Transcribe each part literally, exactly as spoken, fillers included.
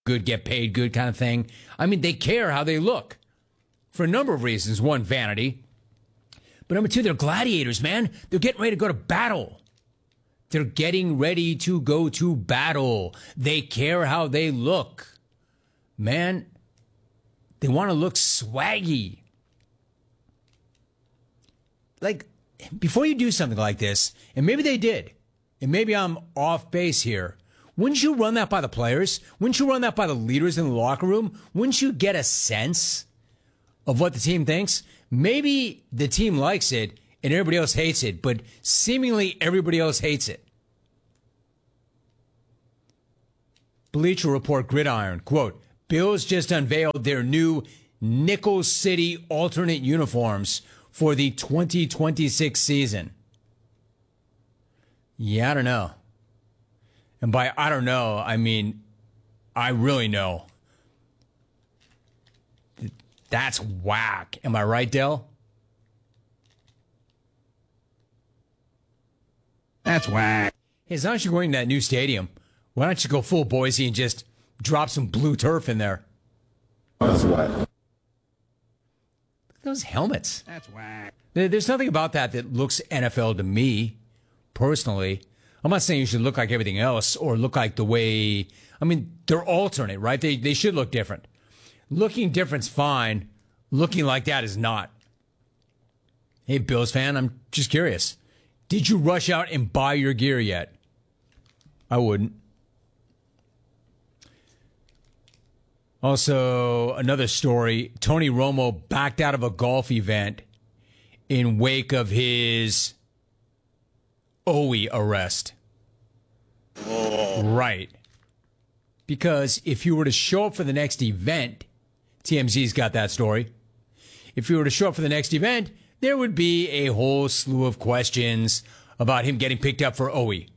good, get paid good kind of thing. I mean, they care how they look for a number of reasons. One, vanity. But number two, they're gladiators, man. They're getting ready to go to battle. They're getting ready to go to battle. They care how they look. Man, they want to look swaggy. Like, before you do something like this, and maybe they did, and maybe I'm off base here, wouldn't you run that by the players? Wouldn't you run that by the leaders in the locker room? Wouldn't you get a sense of what the team thinks? Maybe the team likes it and everybody else hates it, but seemingly everybody else hates it. Bleacher Report Gridiron, quote, Bills just unveiled their new Nickel City alternate uniforms for the twenty twenty-six season. Yeah, I don't know. And by I don't know, I mean, I really know. That's whack. Am I right, Dell? That's whack. Hey, as long as you're going to that new stadium, why don't you go full Boise and just drop some blue turf in there? That's whack. Look at those helmets. That's whack. There's nothing about that that looks N F L to me, personally. I'm not saying you should look like everything else or look like the way, I mean, they're alternate, right? They they should look different. Looking different's fine. Looking like that is not. Hey, Bills fan, I'm just curious. Did you rush out and buy your gear yet? I wouldn't. Also, another story. Tony Romo backed out of a golf event in wake of his O E arrest. Oh. Right. Because if you were to show up for the next event, T M Z's got that story. If you were to show up for the next event, there would be a whole slew of questions about him getting picked up for O E.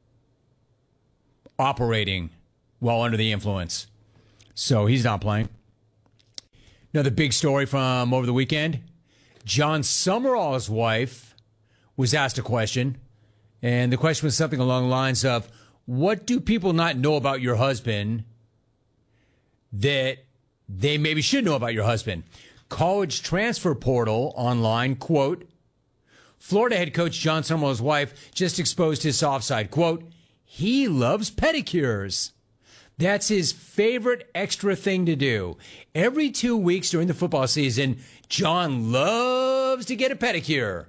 Operating while under the influence. So he's not playing. Another big story from over the weekend. John Summerall's wife was asked a question, and the question was something along the lines of, what do people not know about your husband that they maybe should know about your husband? College Transfer Portal online, quote, Florida head coach John Summerall's wife just exposed his soft side, quote, he loves pedicures. That's his favorite extra thing to do. Every two weeks during the football season, John loves to get a pedicure.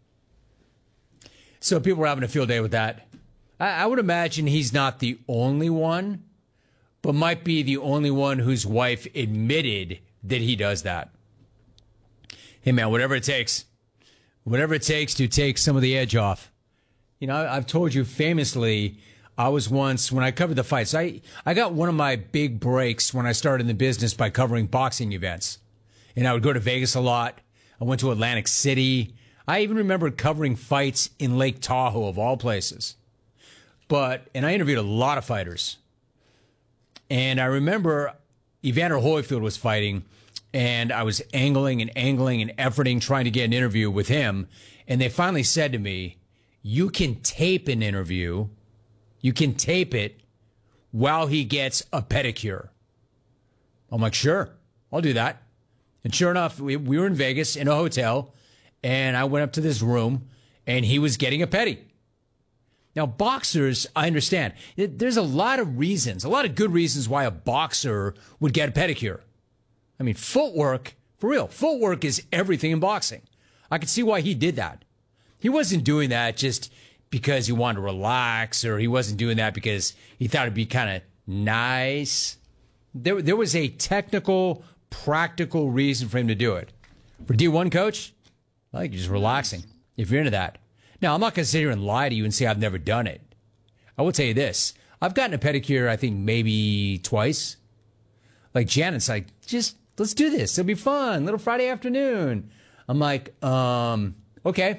So people were having a field day with that. I, I would imagine he's not the only one, but might be the only one whose wife admitted that he does that. Hey, man, whatever it takes. Whatever it takes to take some of the edge off. You know, I've told you famously, I was once, when I covered the fights, I, I got one of my big breaks when I started in the business by covering boxing events. And I would go to Vegas a lot. I went to Atlantic City. I even remember covering fights in Lake Tahoe, of all places. But, and I interviewed a lot of fighters. And I remember Evander Holyfield was fighting, and I was angling and angling and efforting, trying to get an interview with him. And they finally said to me, you can tape an interview. You can tape it while he gets a pedicure. I'm like, sure, I'll do that. And sure enough, we, we were in Vegas in a hotel, and I went up to this room, and he was getting a pedi. Now, boxers, I understand. There's a lot of reasons, a lot of good reasons why a boxer would get a pedicure. I mean, footwork, for real, footwork is everything in boxing. I could see why he did that. He wasn't doing that just because he wanted to relax, or he wasn't doing that because he thought it'd be kind of nice. There, there was a technical, practical reason for him to do it. For D one coach, I think you're just relaxing, if you're into that. Now, I'm not going to sit here and lie to you and say I've never done it. I will tell you this. I've gotten a pedicure, I think, maybe twice. Like, Janet's like, just, let's do this. It'll be fun. Little Friday afternoon. I'm like, um, okay.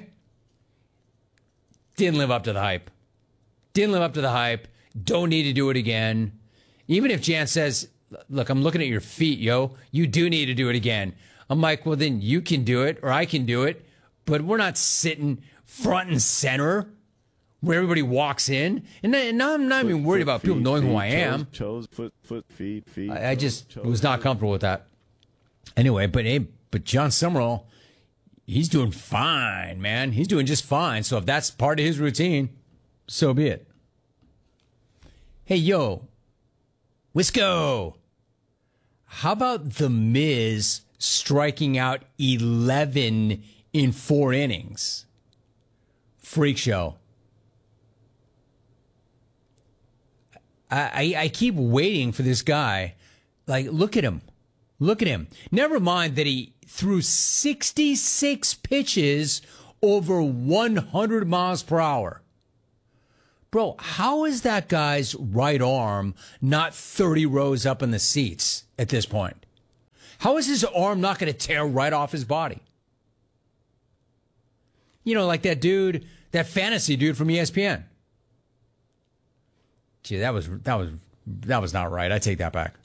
Didn't live up to the hype. Didn't live up to the hype. Don't need to do it again. Even if Jan says, look, I'm looking at your feet, yo. You do need to do it again. I'm like, well, then you can do it or I can do it. But we're not sitting front and center where everybody walks in. And, then, and now I'm not foot, even worried foot, about feet, people knowing feet, who I am. Toes, toes, foot, foot, feet, feet. I, I toes, just toes, was not comfortable with that. Anyway, but hey, but John Summerall, he's doing fine, man. He's doing just fine. So if that's part of his routine, so be it. Hey, yo, Wisco, how about The Miz striking out eleven in four innings? Freak show. I, I, I keep waiting for this guy. Like, look at him. Look at him. Never mind that he threw sixty-six pitches over one hundred miles per hour. Bro, how is that guy's right arm not thirty rows up in the seats at this point? How is his arm not going to tear right off his body? You know, like that dude, that fantasy dude from E S P N. Gee, that was that was that was not right. I take that back.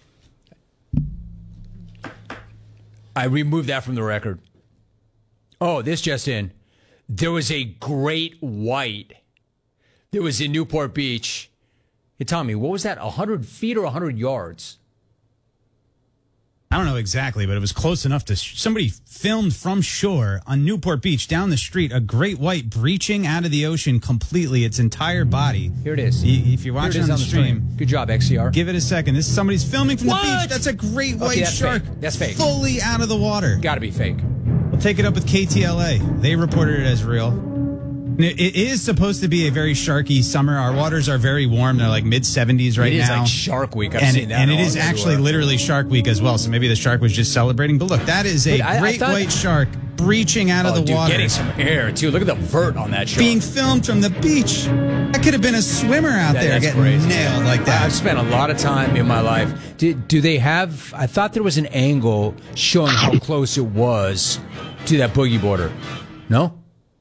I removed that from the record. Oh, this just in. There was a great white. There was in Newport Beach. Hey, Tommy, what was that? one hundred feet or one hundred yards? I don't know exactly, but it was close enough to... Sh- somebody filmed from shore on Newport Beach down the street a great white breaching out of the ocean completely, its entire body. Here it is. Y- if you're watching on, on the stream, stream. Good job, X C R. Give it a second. This is somebody's filming from what? the beach. That's a great white okay, that's shark. Fake. That's fake. Fully out of the water. Got to be fake. We'll take it up with K T L A. They reported it as real. It is supposed to be a very sharky summer. Our waters are very warm. They're like mid seventies right now. It is like Shark Week. I've and seen it, that. And it is actually literally Shark Week as well. So maybe the shark was just celebrating. But look, that is a Wait, I, great I thought, white shark breaching out oh, of the dude, water. Getting some air, too. Look at the vert on that shark. Being filmed from the beach. That could have been a swimmer out that, there getting crazy. nailed like that. I've spent a lot of time in my life. Do, do they have... I thought there was an angle showing how close it was to that boogie border. No?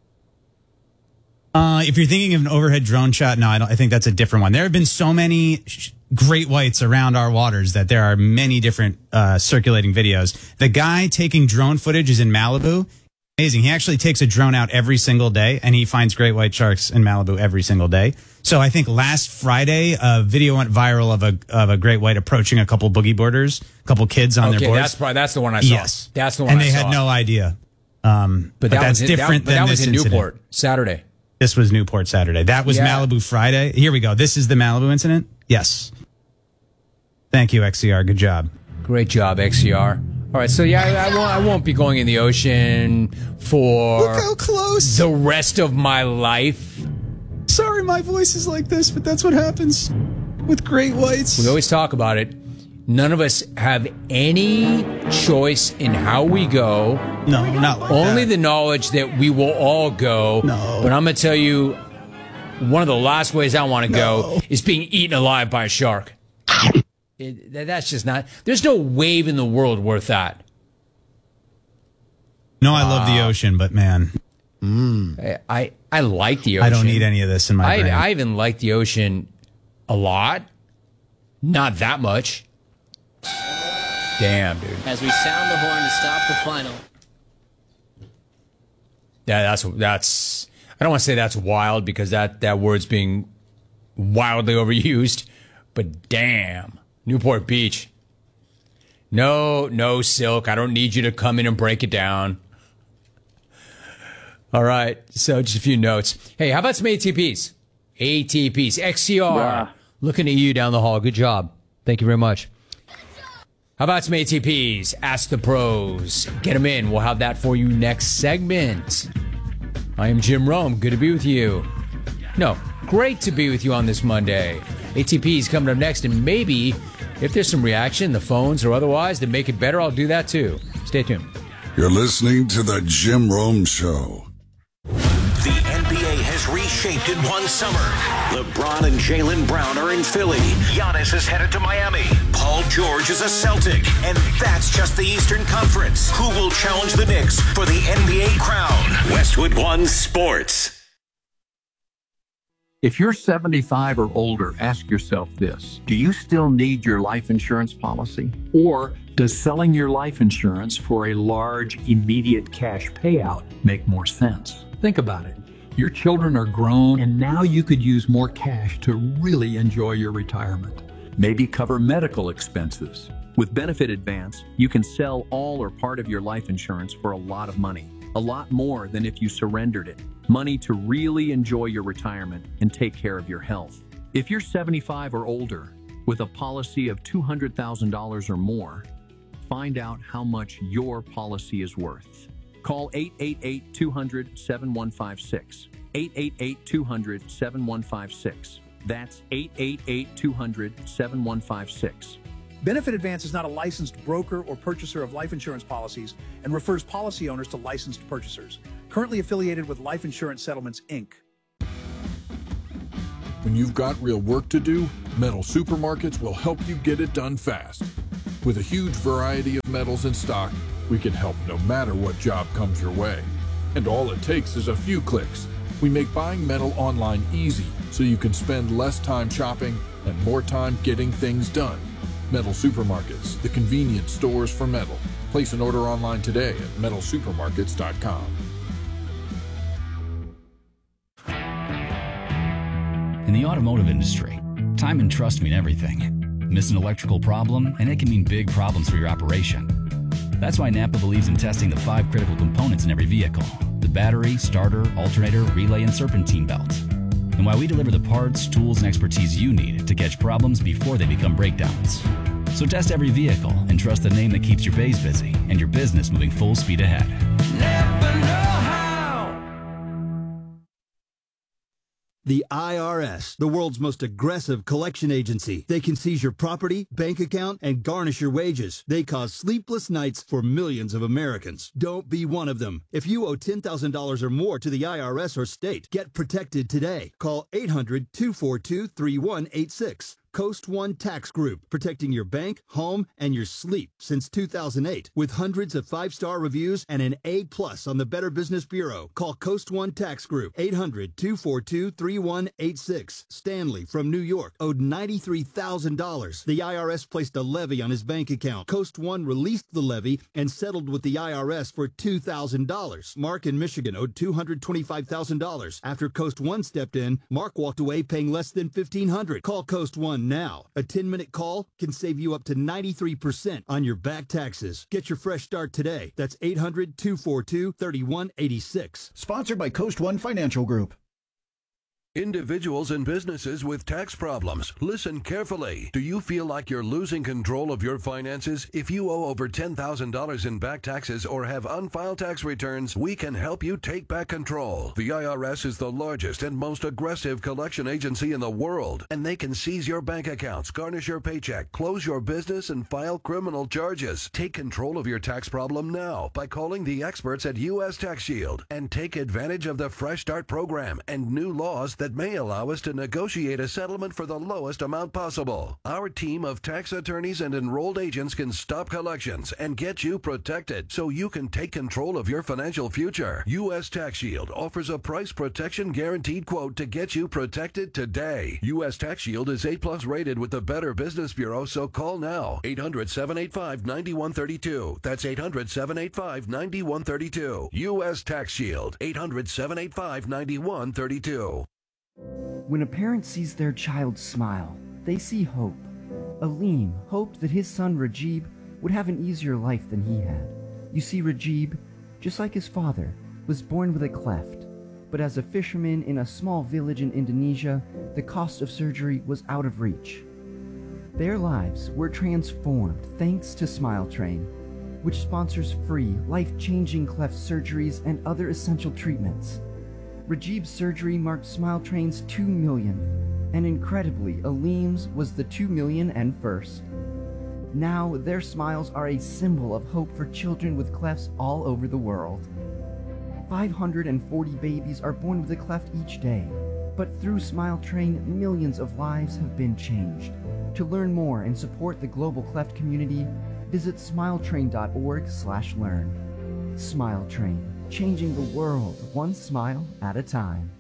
Uh, if you're thinking of an overhead drone shot, no, I don't. I think that's a different one. There have been so many sh- great whites around our waters that there are many different uh, circulating videos. The guy taking drone footage is in Malibu. Amazing. He actually takes a drone out every single day, and he finds great white sharks in Malibu every single day. So I think last Friday, a video went viral of a of a great white approaching a couple boogie boarders, a couple kids on okay, their boards. That's probably that's the one I saw. Yes, that's the one. and I they saw. had no idea. Um, but, but that that's was different that, than that this was in incident. Newport Saturday. This was Newport Saturday. That was yeah. Malibu Friday. Here we go. This is the Malibu incident? Yes. Thank you, X C R. Good job. Great job, X C R. All right, so yeah, I, I, won't, I won't be going in the ocean for Look how close. the rest of my life. Sorry my voice is like this, but that's what happens with great whites. We always talk about it. None of us have any choice in how we go. No, not like Only that. the knowledge that we will all go. No. But I'm going to tell you, one of the last ways I want to No. go is being eaten alive by a shark. It, that's just not... There's no wave in the world worth that. No, I love the ocean, but man, I, I, I like the ocean. I don't need any of this in my I, brain. I even like the ocean a lot. Not that much. Damn, dude. As we sound the horn to stop the final. Yeah, that's that's. I don't want to say that's wild because that that word's being wildly overused. But damn, Newport Beach. No, no, Silk. I don't need you to come in and break it down. All right. So just a few notes. Hey, how about some A T Ps? A T Ps. X C R. Yeah. Looking at you down the hall. Good job. Thank you very much. How about some A T Ps? Ask the pros. Get them in. We'll have that for you next segment. I am Jim Rome. Good to be with you. No, great to be with you on this Monday. A T Ps coming up next, and maybe if there's some reaction, the phones or otherwise, to make it better, I'll do that too. Stay tuned. You're listening to the Jim Rome Show. The N B A has reshaped in one summer. LeBron and Jaylen Brown are in Philly. Giannis is headed to Miami. Paul George is a Celtic. And that's just the Eastern Conference. Who will challenge the Knicks for the N B A crown? Westwood One Sports. If you're seventy-five or older, ask yourself this. Do you still need your life insurance policy? Or does selling your life insurance for a large, immediate cash payout make more sense? Think about it. Your children are grown, and now you could use more cash to really enjoy your retirement. Maybe cover medical expenses. With Benefit Advance, you can sell all or part of your life insurance for a lot of money. A lot more than if you surrendered it. Money to really enjoy your retirement and take care of your health. If you're seventy-five or older, with a policy of two hundred thousand dollars or more, find out how much your policy is worth. Call eight eight eight, two hundred, seven one five six. eight eight eight, two hundred, seven one five six. That's eight eight eight, two hundred, seven one five six. Benefit Advance is not a licensed broker or purchaser of life insurance policies and refers policy owners to licensed purchasers. Currently affiliated with Life Insurance Settlements, Incorporated. When you've got real work to do, Metal Supermarkets will help you get it done fast. With a huge variety of metals in stock, we can help no matter what job comes your way. And all it takes is a few clicks. We make buying metal online easy so you can spend less time shopping and more time getting things done. Metal Supermarkets, the convenient stores for metal. Place an order online today at metal supermarkets dot com. In the automotive industry, time and trust mean everything. Miss an electrical problem, and it can mean big problems for your operation. That's why Napa believes in testing the five critical components in every vehicle: the battery, starter, alternator, relay, and serpentine belt. And why we deliver the parts, tools, and expertise you need to catch problems before they become breakdowns. So test every vehicle and trust the name that keeps your bays busy and your business moving full speed ahead. Napa know-how. The I R S, the world's most aggressive collection agency. They can seize your property, bank account, and garnish your wages. They cause sleepless nights for millions of Americans. Don't be one of them. If you owe ten thousand dollars or more to the I R S or state, get protected today. Call eight hundred, two four two, three one eight six. Coast One Tax Group, protecting your bank, home, and your sleep since two thousand eight. With hundreds of five-star reviews and an A plus on the Better Business Bureau. Call Coast One Tax Group, eight hundred, two four two, three one eight six. Stanley from New York owed ninety-three thousand dollars. The I R S placed a levy on his bank account. Coast One released the levy and settled with the I R S for two thousand dollars. Mark in Michigan owed two hundred twenty-five thousand dollars. After Coast One stepped in, Mark walked away paying less than fifteen hundred dollars. Call Coast One now. A ten-minute call can save you up to ninety-three percent on your back taxes. Get your fresh start today. That's eight hundred, two four two, three one eight six. Sponsored by Coast One Financial Group. Individuals and businesses with tax problems, listen carefully. Do you feel like you're losing control of your finances? If you owe over ten thousand dollars in back taxes or have unfiled tax returns, we can help you take back control. The I R S is the largest and most aggressive collection agency in the world, and they can seize your bank accounts, garnish your paycheck, close your business, and file criminal charges. Take control of your tax problem now by calling the experts at U S Tax Shield and take advantage of the Fresh Start program and new laws that may allow us to negotiate a settlement for the lowest amount possible. Our team of tax attorneys and enrolled agents can stop collections and get you protected so you can take control of your financial future. U S Tax Shield offers a price protection guaranteed quote to get you protected today. U S Tax Shield is A plus rated with the Better Business Bureau, so call now. eight hundred, seven eight five, nine one three two. That's eight hundred, seven eight five, nine one three two. U S Tax Shield, eight hundred, seven eight five, nine one three two. When a parent sees their child smile, they see hope. Aleem hoped that his son Rajib would have an easier life than he had. You see, Rajib, just like his father, was born with a cleft. But as a fisherman in a small village in Indonesia, the cost of surgery was out of reach. Their lives were transformed thanks to Smile Train, which sponsors free, life-changing cleft surgeries and other essential treatments. Rajib's surgery marked Smile Train's two millionth, and incredibly, Aleem's was the two million and first. Now, their smiles are a symbol of hope for children with clefts all over the world. five hundred forty babies are born with a cleft each day, but through Smile Train, millions of lives have been changed. To learn more and support the global cleft community, visit smiletrain dot org slash learn. Smile Train, changing the world one smile at a time.